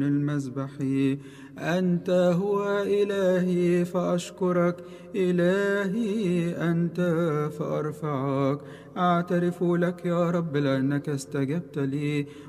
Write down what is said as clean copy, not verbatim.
المذبح. أنت هو إلهي فأشكرك، إلهي أنت فأرفعك. أعترف لك يا رب لأنك استجبت لي،